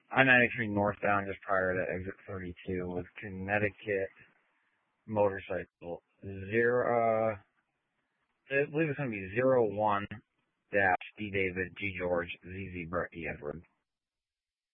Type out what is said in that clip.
I-93 northbound just prior to exit 32 with Connecticut motorcycle. I believe it's going to be 01 dash D David G George ZZ Brett E Edward.